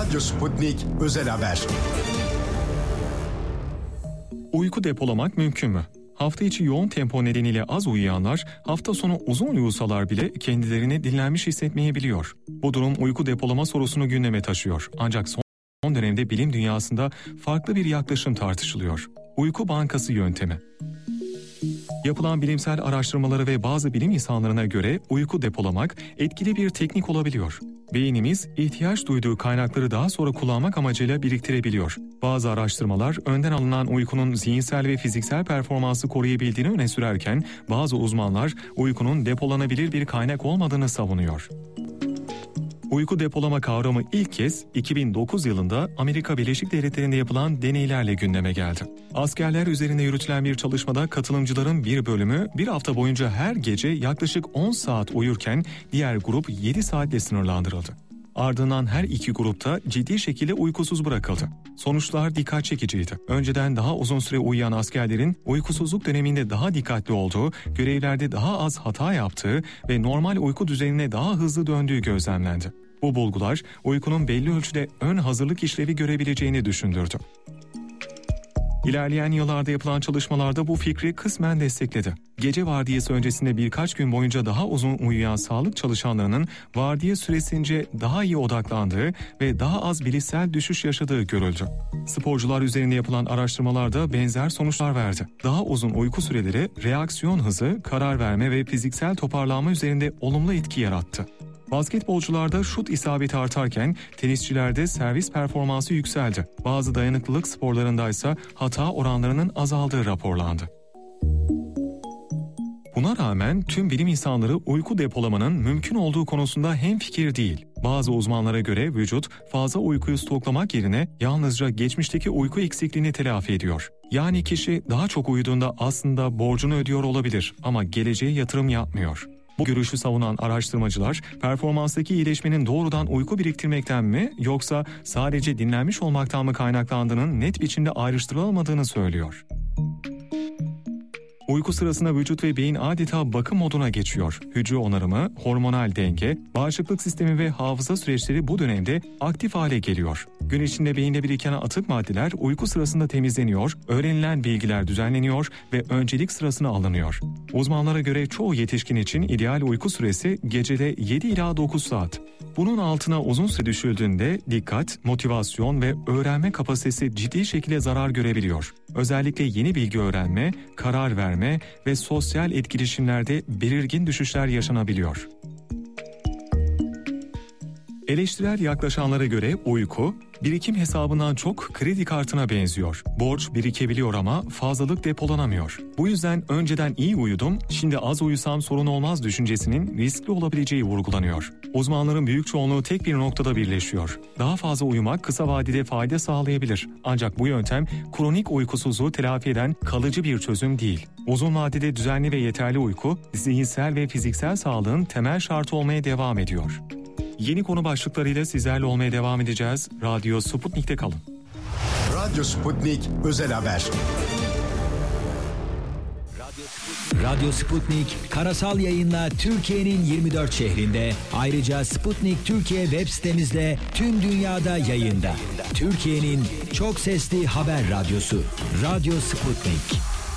Radyo Sputnik Özel Haber. Uyku depolamak mümkün mü? Hafta içi yoğun tempo nedeniyle az uyuyanlar hafta sonu uzun uyusalar bile kendilerini dinlenmiş hissetmeyebiliyor. Bu durum uyku depolama sorusunu gündeme taşıyor. Ancak son dönemde bilim dünyasında farklı bir yaklaşım tartışılıyor. Uyku bankası yöntemi. Yapılan bilimsel araştırmalara ve bazı bilim insanlarına göre uyku depolamak etkili bir teknik olabiliyor. Beynimiz ihtiyaç duyduğu kaynakları daha sonra kullanmak amacıyla biriktirebiliyor. Bazı araştırmalar önden alınan uykunun zihinsel ve fiziksel performansı koruyabildiğini öne sürerken bazı uzmanlar uykunun depolanabilir bir kaynak olmadığını savunuyor. Uyku depolama kavramı ilk kez 2009 yılında Amerika Birleşik Devletleri'nde yapılan deneylerle gündeme geldi. Askerler üzerinde yürütülen bir çalışmada katılımcıların bir bölümü bir hafta boyunca her gece yaklaşık 10 saat uyurken diğer grup 7 saatle sınırlandırıldı. Ardından her iki grupta ciddi şekilde uykusuz bırakıldı. Sonuçlar dikkat çekiciydi. Önceden daha uzun süre uyuyan askerlerin uykusuzluk döneminde daha dikkatli olduğu, görevlerde daha az hata yaptığı ve normal uyku düzenine daha hızlı döndüğü gözlemlendi. Bu bulgular uykunun belli ölçüde ön hazırlık işlevi görebileceğini düşündürdü. İlerleyen yıllarda yapılan çalışmalarda bu fikri kısmen destekledi. Gece vardiyası öncesinde birkaç gün boyunca daha uzun uyuyan sağlık çalışanlarının vardiya süresince daha iyi odaklandığı ve daha az bilişsel düşüş yaşadığı görüldü. Sporcular üzerinde yapılan araştırmalarda benzer sonuçlar verdi. Daha uzun uyku süreleri reaksiyon hızı, karar verme ve fiziksel toparlanma üzerinde olumlu etki yarattı. Basketbolcularda şut isabeti artarken tenisçilerde servis performansı yükseldi. Bazı dayanıklılık sporlarında ise hata oranlarının azaldığı raporlandı. Buna rağmen tüm bilim insanları uyku depolamanın mümkün olduğu konusunda hemfikir değil. Bazı uzmanlara göre vücut fazla uykuyu stoklamak yerine yalnızca geçmişteki uyku eksikliğini telafi ediyor. Yani kişi daha çok uyuduğunda aslında borcunu ödüyor olabilir ama geleceğe yatırım yapmıyor. Bu görüşü savunan araştırmacılar, performanstaki iyileşmenin doğrudan uyku biriktirmekten mi yoksa sadece dinlenmiş olmaktan mı kaynaklandığının net biçimde ayrıştırılamadığını söylüyor. Uyku sırasında vücut ve beyin adeta bakım moduna geçiyor. Hücre onarımı, hormonal denge, bağışıklık sistemi ve hafıza süreçleri bu dönemde aktif hale geliyor. Gün içinde beyinde biriken atık maddeler uyku sırasında temizleniyor, öğrenilen bilgiler düzenleniyor ve öncelik sırasına alınıyor. Uzmanlara göre çoğu yetişkin için ideal uyku süresi gecede 7 ila 9 saat. Bunun altına uzun süre düşüldüğünde dikkat, motivasyon ve öğrenme kapasitesi ciddi şekilde zarar görebiliyor. Özellikle yeni bilgi öğrenme, karar verme ve sosyal etkileşimlerde belirgin düşüşler yaşanabiliyor. Eleştirel yaklaşanlara göre uyku, birikim hesabından çok kredi kartına benziyor. Borç birikebiliyor ama fazlalık depolanamıyor. Bu yüzden önceden iyi uyudum, şimdi az uyusam sorun olmaz düşüncesinin riskli olabileceği vurgulanıyor. Uzmanların büyük çoğunluğu tek bir noktada birleşiyor. Daha fazla uyumak kısa vadede fayda sağlayabilir. Ancak bu yöntem kronik uykusuzluğu telafi eden kalıcı bir çözüm değil. Uzun vadede düzenli ve yeterli uyku, zihinsel ve fiziksel sağlığın temel şartı olmaya devam ediyor. Yeni konu başlıklarıyla sizlerle olmaya devam edeceğiz. Radyo Sputnik'te kalın. Radyo Sputnik Özel Haber. Radyo Sputnik karasal yayınla Türkiye'nin 24 şehrinde, ayrıca Sputnik Türkiye web sitemizde tüm dünyada yayında. Türkiye'nin çok sesli haber radyosu Radyo Sputnik.